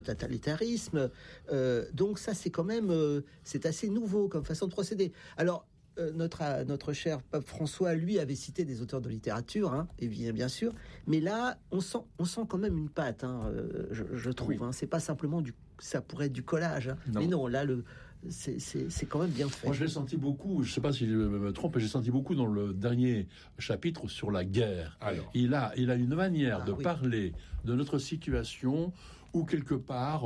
totalitarisme. Donc ça, c'est quand même, c'est assez nouveau comme façon de procéder. Alors, notre cher pape François, lui, avait cité des auteurs de littérature, hein, et bien sûr, mais là, on sent quand même une patte, hein, je trouve. Oui. Hein, c'est pas simplement ça pourrait être du collage, hein, mais non, là, c'est quand même bien fait. Moi, je l'ai senti beaucoup. Je sais pas si je me trompe, mais j'ai senti beaucoup dans le dernier chapitre sur la guerre. Alors. Il a une manière de parler de notre situation où quelque part.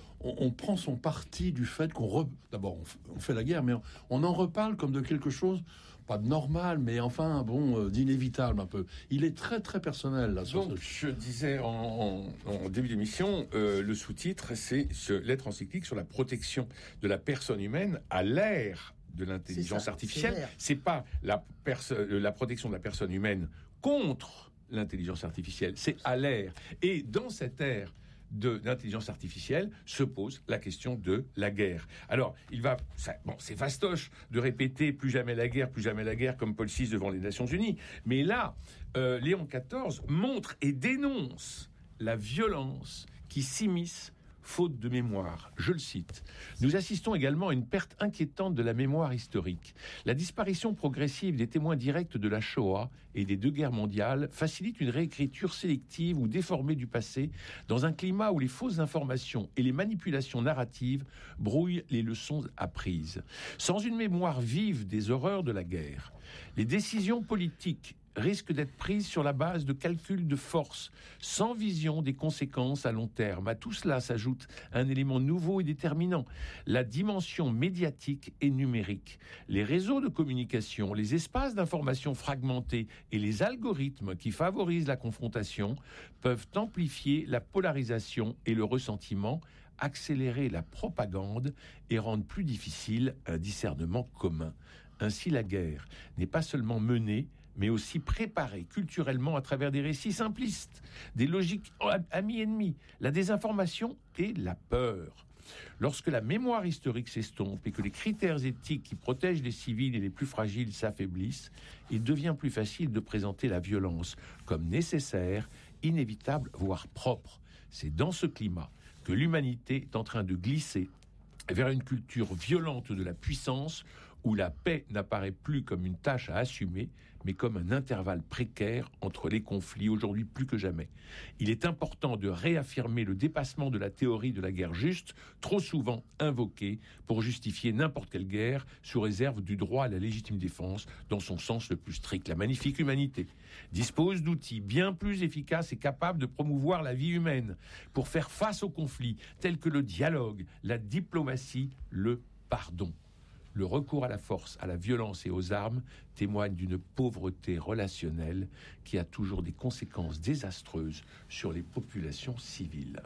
On prend son parti du fait d'abord on fait la guerre, mais on en reparle comme de quelque chose, pas de normal, mais enfin, d'inévitable un peu. Il est très très personnel là. Donc, je disais en début d'émission, le sous-titre, c'est l'être encyclique sur la protection de la personne humaine à l'ère de l'intelligence artificielle. C'est pas la protection de la personne humaine contre l'intelligence artificielle, c'est à l'ère. Et dans cette ère de l'intelligence artificielle se pose la question de la guerre. Alors, c'est fastoche de répéter plus jamais la guerre, comme Paul VI devant les Nations Unies. Mais là, Léon XIV montre et dénonce la violence qui s'immisce faute de mémoire. Je le cite. Nous assistons également à une perte inquiétante de la mémoire historique. La disparition progressive des témoins directs de la Shoah et des 2 guerres mondiales facilite une réécriture sélective ou déformée du passé dans un climat où les fausses informations et les manipulations narratives brouillent les leçons apprises. Sans une mémoire vive des horreurs de la guerre, les décisions politiques risque d'être prise sur la base de calculs de force, sans vision des conséquences à long terme. À tout cela s'ajoute un élément nouveau et déterminant, la dimension médiatique et numérique. Les réseaux de communication, les espaces d'information fragmentés et les algorithmes qui favorisent la confrontation peuvent amplifier la polarisation et le ressentiment, accélérer la propagande et rendre plus difficile un discernement commun. Ainsi, la guerre n'est pas seulement menée, mais aussi préparée culturellement à travers des récits simplistes, des logiques amis-ennemis, la désinformation et la peur. Lorsque la mémoire historique s'estompe et que les critères éthiques qui protègent les civils et les plus fragiles s'affaiblissent, il devient plus facile de présenter la violence comme nécessaire, inévitable, voire propre. C'est dans ce climat que l'humanité est en train de glisser vers une culture violente de la puissance où la paix n'apparaît plus comme une tâche à assumer, mais comme un intervalle précaire entre les conflits, aujourd'hui plus que jamais. Il est important de réaffirmer le dépassement de la théorie de la guerre juste, trop souvent invoquée pour justifier n'importe quelle guerre, sous réserve du droit à la légitime défense, dans son sens le plus strict. La magnifique humanité dispose d'outils bien plus efficaces et capables de promouvoir la vie humaine pour faire face aux conflits, tels que le dialogue, la diplomatie, le pardon. Le recours à la force, à la violence et aux armes témoigne d'une pauvreté relationnelle qui a toujours des conséquences désastreuses sur les populations civiles.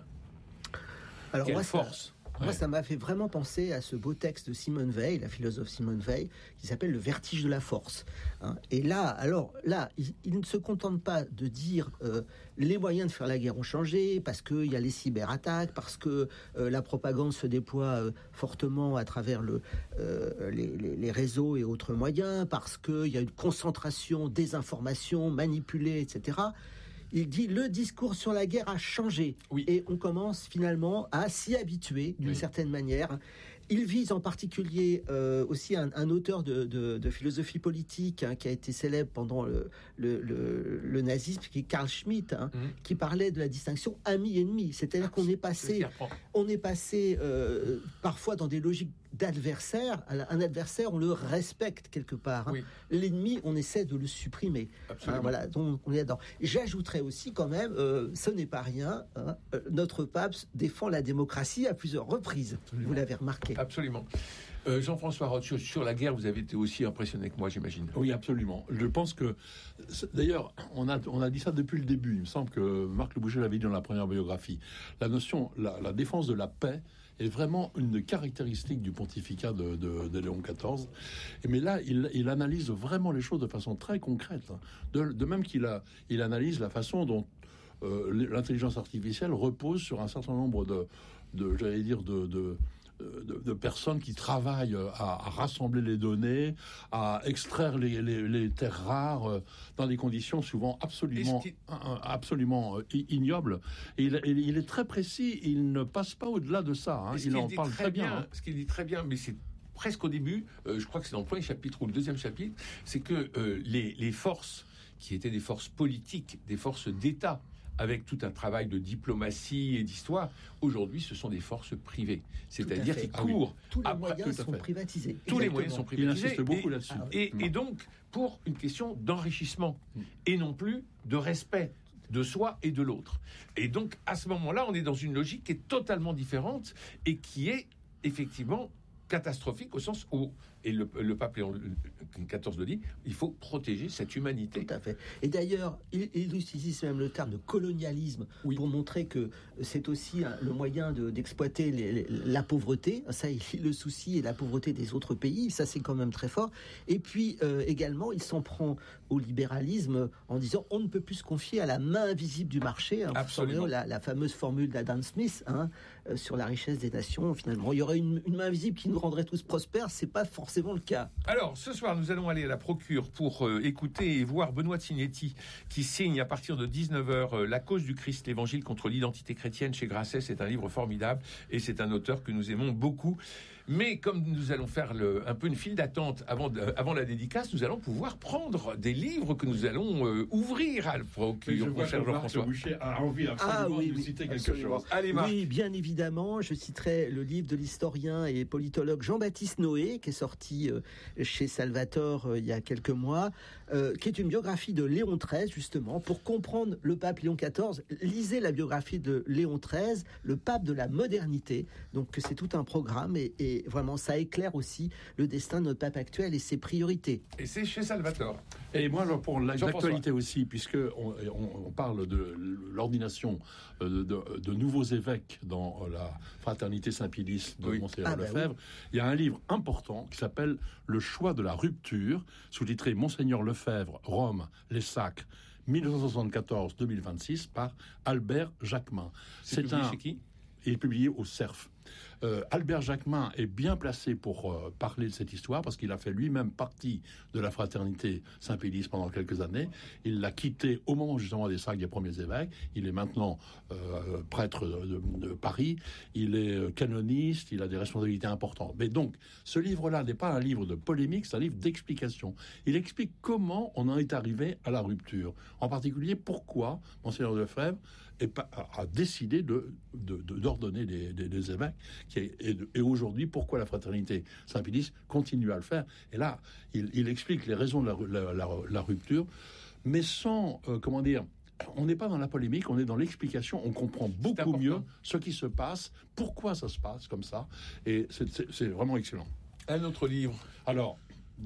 Alors quelle force! Moi, ça m'a fait vraiment penser à ce beau texte de Simone Weil, la philosophe Simone Weil, qui s'appelle « Le vertige de la force ». Et là, il ne se contente pas de dire les moyens de faire la guerre ont changé, parce qu'il y a les cyberattaques, parce que la propagande se déploie fortement à travers les réseaux et autres moyens, parce qu'il y a une concentration des informations manipulées, etc. Il dit le discours sur la guerre a changé. Oui. Et on commence finalement à s'y habituer d'une certaine manière. Il vise en particulier aussi un auteur de philosophie politique qui a été célèbre pendant le nazisme, qui est Carl Schmitt, qui parlait de la distinction ami-ennemi. C'est-à-dire qu'on est passé parfois dans des logiques d'adversaire. Un adversaire, on le respecte quelque part. Oui. L'ennemi, on essaie de le supprimer. Voilà, donc on est dedans. J'ajouterais aussi quand même, ce n'est pas rien, notre pape défend la démocratie à plusieurs reprises. Absolument. Vous l'avez remarqué. Absolument. Jean-François Roth, sur la guerre, vous avez été aussi impressionné que moi, j'imagine. Oui, absolument. Je pense que, d'ailleurs, on a dit ça depuis le début. Il me semble que Marc Le Boucher l'avait dit dans la première biographie. La notion, la défense de la paix est vraiment une caractéristique du pontificat de Léon XIV. Mais là, il analyse vraiment les choses de façon très concrète. De même qu'il analyse la façon dont l'intelligence artificielle repose sur un certain nombre de de personnes qui travaillent à rassembler les données, à extraire les terres rares dans des conditions souvent absolument ignobles. Et il est très précis, il ne passe pas au-delà de ça. Il en parle très bien. Ce qu'il dit très bien, mais c'est presque au début, je crois que c'est dans le premier chapitre ou le deuxième chapitre, c'est que les forces qui étaient des forces politiques, des forces d'État, avec tout un travail de diplomatie et d'histoire, aujourd'hui, ce sont des forces privées. C'est-à-dire qu'ils courent... Tous les moyens sont privatisés. Tous les moyens sont privatisés. Il insiste beaucoup là-dessus. Et donc, pour une question d'enrichissement, et non plus de respect de soi et de l'autre. Et donc, à ce moment-là, on est dans une logique qui est totalement différente et qui est effectivement catastrophique au sens où, et le pape Léon XIV le dit, il faut protéger cette humanité. Tout à fait. Et d'ailleurs, il utilise même le terme de colonialisme pour montrer que c'est aussi le moyen d'exploiter la pauvreté. Ça, le souci et la pauvreté des autres pays, ça c'est quand même très fort. Et puis également, il s'en prend au libéralisme en disant on ne peut plus se confier à la main invisible du marché. Absolument. La fameuse formule d'Adam Smith sur la richesse des nations. Finalement, il y aurait une main invisible qui nous rendrait tous prospères. C'est pas forcément le cas. Alors, ce soir, nous allons aller à la Procure pour écouter et voir Benoît Signetti qui signe à partir de 19h La cause du Christ, l'évangile contre l'identité chrétienne chez Grasset. C'est un livre formidable et c'est un auteur que nous aimons beaucoup. Mais comme nous allons faire un peu une file d'attente avant la dédicace, nous allons pouvoir prendre des livres que nous allons ouvrir à la Procure. Mon cher Jean-François Boucher a envie absolument de citer quelque chose. Allez, Marc. Oui, bien évidemment. Je citerai le livre de l'historien et politologue Jean-Baptiste Noé, qui est sorti chez Salvatore il y a quelques mois, qui est une biographie de Léon XIII, justement. Pour comprendre le pape Léon XIV, lisez la biographie de Léon XIII, le pape de la modernité. Donc c'est tout un programme et vraiment ça éclaire aussi le destin de notre pape actuel et ses priorités. Et c'est chez Salvatore. Et moi, pour l'actualité aussi, puisque on parle de l'ordination de nouveaux évêques dans la fraternité Saint-Pilice de Monseigneur Lefebvre, il y a un livre important qui s'appelle Le choix de la rupture, sous-titré Monseigneur Lefebvre, Rome, les Sacres, 1974-2026, par Albert Jacquemin. C'est publié chez qui ? Il est publié au CERF. Albert Jacquemin est bien placé pour parler de cette histoire parce qu'il a fait lui-même partie de la fraternité Saint-Pédis pendant quelques années. Il l'a quitté au moment justement des sacres des premiers évêques. Il est maintenant prêtre de Paris. Il est canoniste. Il a des responsabilités importantes. Mais donc, ce livre-là n'est pas un livre de polémique, c'est un livre d'explication. Il explique comment on en est arrivé à la rupture. En particulier, pourquoi Monseigneur Lefebvre a décidé d'ordonner des évêques. Et aujourd'hui, pourquoi la fraternité Saint-Pédis continue à le faire. Et là, il explique les raisons de la rupture, mais sans, on n'est pas dans la polémique, on est dans l'explication, on comprend beaucoup mieux ce qui se passe, pourquoi ça se passe comme ça, et c'est vraiment excellent. Un autre livre. Alors,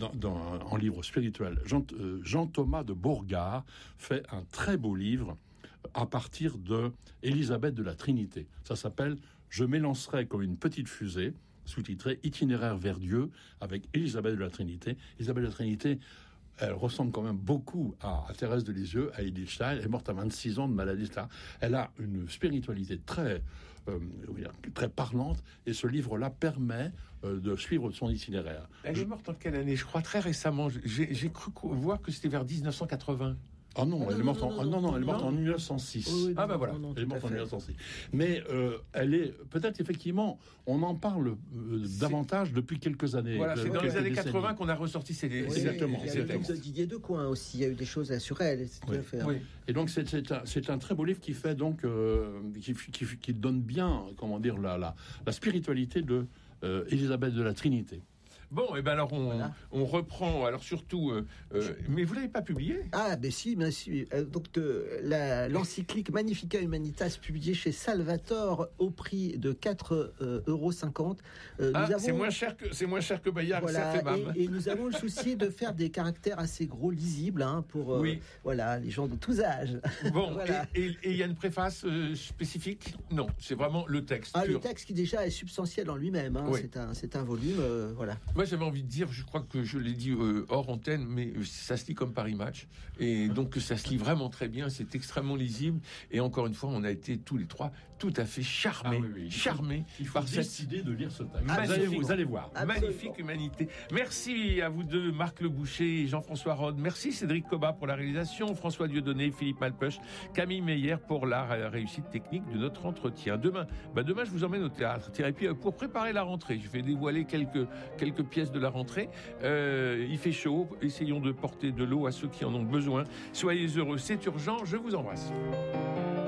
en livre spirituel, Jean-Thomas de Bourgard fait un très beau livre à partir de Élisabeth de la Trinité. Ça s'appelle « Je m'élancerai comme une petite fusée », sous-titré « Itinéraire vers Dieu » avec Élisabeth de la Trinité. Élisabeth de la Trinité, elle ressemble quand même beaucoup à Thérèse de Lisieux, à Edith Stein. Elle est morte à 26 ans de maladie. Elle a une spiritualité très parlante, et ce livre-là permet de suivre son itinéraire. Elle est morte en quelle année ? Je crois très récemment. J'ai cru voir que c'était vers 1980. Ah non, elle est morte en 1906. Oui, ben voilà, elle est morte en 1906. Mais elle est peut-être effectivement, on en parle davantage depuis quelques années. Voilà, c'est dans les années 80 qu'on a ressorti ces textes. Exactement. Il y a le livre de Didier Decoing aussi. Il y a eu des choses sur elle. Et donc c'est un très beau livre qui fait donc qui donne bien, la spiritualité de Élisabeth de la Trinité. Bon, et ben alors on reprend. Alors surtout, mais vous l'avez pas publié ? Ah, ben si, bien sûr. Donc l'encyclique Magnificat Humanitas, publiée chez Salvatore au prix de 4,50 €. C'est moins cher que Bayard. Voilà, ça fait mal. Et nous avons le souci de faire des caractères assez gros, lisibles, pour les gens de tous âges. Bon, voilà. Et il y a une préface spécifique ? Non, c'est vraiment le texte. Le texte qui déjà est substantiel en lui-même. C'est un volume, voilà. Moi, j'avais envie de dire, je crois que je l'ai dit hors antenne, mais ça se lit comme Paris Match. Et donc, ça se lit vraiment très bien. C'est extrêmement lisible. Et encore une fois, on a été tous les trois tout à fait charmés. Charmés. Il faut décider de lire ce texte. Vous allez voir. Absolument. Magnifique humanité. Merci à vous deux, Marc Le Boucher et Jean-François Rode. Merci Cédric Cobat pour la réalisation, François Dieudonné, Philippe Malpeuch, Camille Meyer pour la réussite technique de notre entretien. Demain, je vous emmène au théâtre. Et puis, pour préparer la rentrée, je vais dévoiler quelques pièces de la rentrée. Il fait chaud. Essayons de porter de l'eau à ceux qui en ont besoin. Soyez heureux, c'est urgent. Je vous embrasse.